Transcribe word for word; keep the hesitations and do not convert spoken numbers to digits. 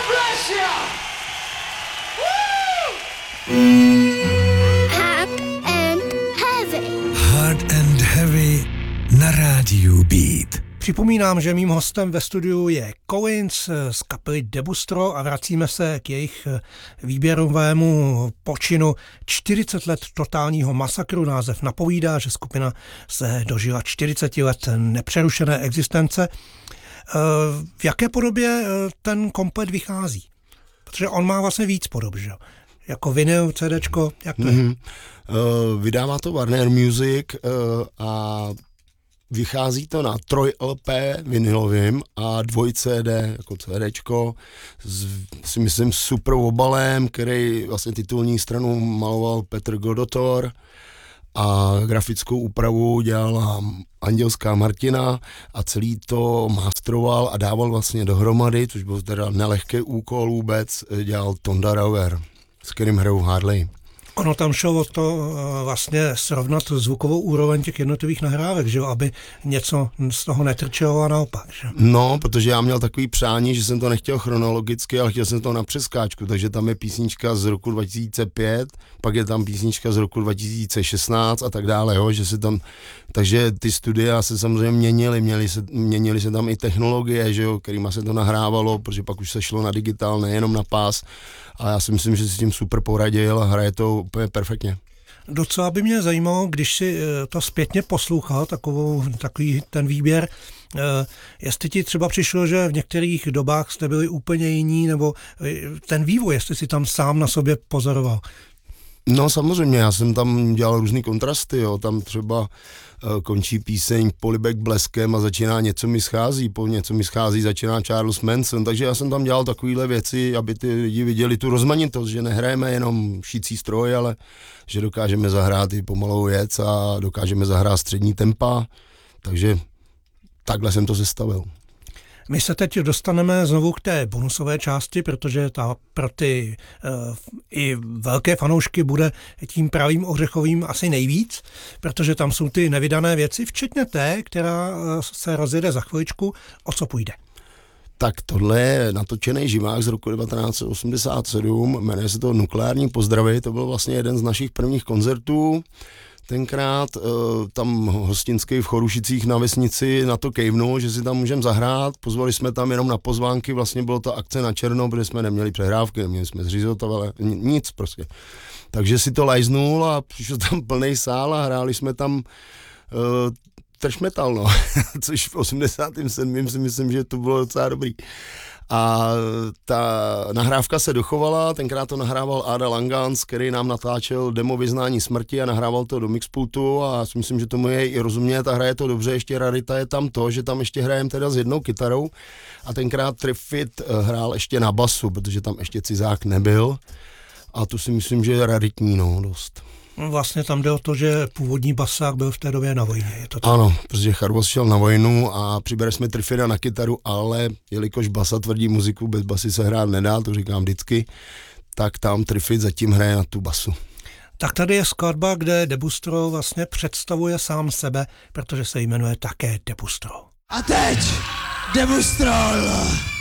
bless you! Hard and heavy. Hard and heavy na rádiu Beat. Připomínám, že mým hostem ve studiu je Collins z kapely Debustro a vracíme se k jejich výběrovému počinu čtyřicet let totálního masakru. Název napovídá, že skupina se dožila čtyřicet let nepřerušené existence. V jaké podobě ten komplet vychází? Protože on má vlastně víc podob, že? Jako vinyl, CDčko, jak to je? Mm-hmm. Uh, vydává to Warner Music uh, a vychází to na troj L P vinylovým a dvoj C D jako CDčko s, si myslím, super obalem, který vlastně titulní stranu maloval Petr Godotor a grafickou úpravu dělala Andělská Martina a celý to masteroval a dával vlastně dohromady, což byl teda nelehký úkol vůbec, dělal Tonda Rauer, s kterým hrajou Harley. Ono tam šlo o to vlastně srovnat zvukovou úroveň těch jednotlivých nahrávek, že jo, aby něco z toho netrčelo a naopak, že? No, protože já měl takový přání, že jsem to nechtěl chronologicky, ale chtěl jsem to na přeskáčku, takže tam je písnička z roku dva tisíce pět, pak je tam písnička z roku dva tisíce šestnáct a tak dále, jo, že se tam, takže ty studia se samozřejmě měnily, měly se, měnily se tam i technologie, že jo, kterýma se to nahrávalo, protože pak už se šlo na digitál, nejenom na pás. A já si myslím, že si s tím super poradil a hraje to úplně perfektně. Docela by mě zajímalo, když si to zpětně poslouchal, takovou, takový ten výběr, jestli ti třeba přišlo, že v některých dobách jste byli úplně jiní, nebo ten vývoj, jestli si tam sám na sobě pozoroval. No samozřejmě, já jsem tam dělal různý kontrasty, jo, tam třeba uh, končí píseň Polibek bleskem a začíná Něco mi schází, po Něco mi schází začíná Charles Manson, takže já jsem tam dělal takovýhle věci, aby ty lidi viděli tu rozmanitost, že nehrajeme jenom šicí stroj, ale že dokážeme zahrát i pomalou věc a dokážeme zahrát střední tempa, takže takhle jsem to sestavil. My se teď dostaneme znovu k té bonusové části, protože ta pro ty uh, i velké fanoušky bude tím pravým ořechovým asi nejvíc, protože tam jsou ty nevydané věci, včetně té, která uh, se rozjede za chviličku. O co půjde? Tak tohle je natočený živák z roku devatenáct set osmdesát sedm, jmenuje se to Nukleární pozdravy, to byl vlastně jeden z našich prvních koncertů. Tenkrát uh, tam hostinský v Chorušicích na vesnici na to kejvnul, že si tam můžeme zahrát, pozvali jsme tam jenom na pozvánky, vlastně bylo to akce na černo, protože jsme neměli přehrávky, neměli jsme zřizovatele, nic prostě. Takže si to lajznul a přišel tam plný sál a hráli jsme tam uh, trash metal, no, což v osmdesátém sedmém si myslím, že to bylo docela dobrý. A ta nahrávka se dochovala, tenkrát to nahrával Áda Langans, který nám natáčel demo Vyznání smrti a nahrával to do mixpultu a já si myslím, že tomu je i rozumět a hraje to dobře. Ještě rarita je tam to, že tam ještě hrajeme teda s jednou kytarou a tenkrát Trifit hrál ještě na basu, protože tam ještě cizák nebyl a to si myslím, že je raritní, no, dost. Vlastně tam jde o to, že původní basák byl v té době na vojně. Je to tak? Ano, protože Charvos šel na vojnu a přiberali jsme Trifida na kytaru, ale jelikož basa tvrdí muziku, bez basy se hrát nedá, to říkám vždycky, tak tam Trifid zatím hraje na tu basu. Tak tady je skladba, kde Debustro vlastně představuje sám sebe, protože se jmenuje také Debustro. A teď Debustrol!